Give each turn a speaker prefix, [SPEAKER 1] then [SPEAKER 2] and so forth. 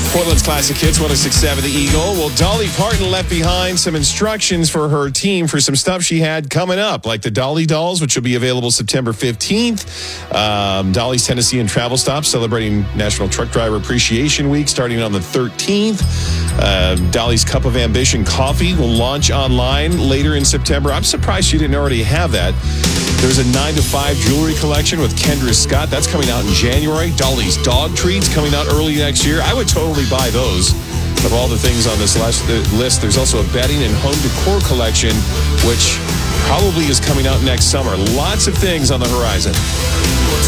[SPEAKER 1] Portland's Classic Hits, 106.7 The Eagle. Well, Dolly Parton left behind some instructions for her team for some stuff she had coming up, like the Dolly Dolls, which will be available September 15th. Dolly's Tennessee and Travel Stops, celebrating National Truck Driver Appreciation Week, starting on the 13th. Dolly's Cup of Ambition coffee will launch online later in September. I'm surprised she didn't already have that. There's a 9 to 5 jewelry collection with Kendra Scott. That's coming out in January. Dolly's Dog Treats coming out early next year. I would totally buy those. Of all the things on this list, there's also a bedding and home decor collection, which probably is coming out next summer. Lots of things on the horizon.